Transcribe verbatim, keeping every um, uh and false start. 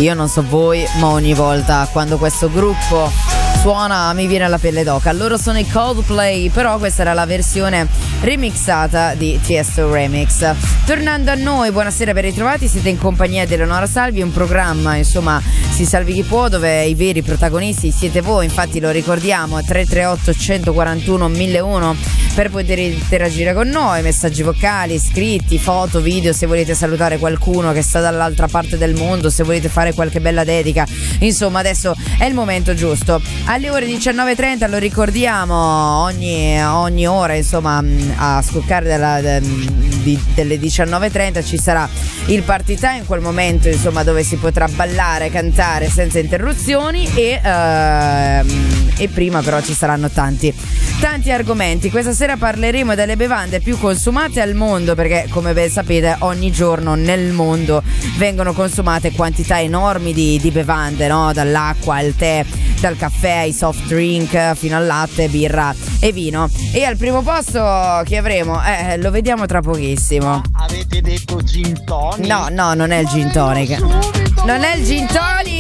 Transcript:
Io non so voi, ma ogni volta quando questo gruppo suona mi viene la pelle d'oca. Loro sono i Coldplay, però questa era la versione remixata di Tiesto Remix. Tornando a noi, buonasera, ben ritrovati, siete in compagnia di Eleonora Salvi, un programma, insomma, si salvi chi può, dove i veri protagonisti siete voi, infatti lo ricordiamo, tre tre otto uno quattro uno mille uno per poter interagire con noi, messaggi vocali, scritti, foto, video, se volete salutare qualcuno che sta dall'altra parte del mondo, se volete fare qualche bella dedica, insomma adesso è il momento giusto. Alle ore diciannove e trenta, lo ricordiamo, ogni, ogni ora, insomma, a scoccare della, de, di, delle diciannove e trenta ci sarà il party time, quel momento, insomma, dove si potrà ballare, cantare senza interruzioni e, ehm, e prima però ci saranno tanti tanti argomenti. Questa sera parleremo delle bevande più consumate al mondo, perché come ben sapete ogni giorno nel mondo vengono consumate quantità enormi di, di bevande, no? Dall'acqua al tè, dal caffè ai soft drink fino al latte, birra e vino. E al primo posto che avremo, eh, lo vediamo tra pochissimo. Avete detto gin tonic? No, no, non è il gin tonic. Non è il gin tonic.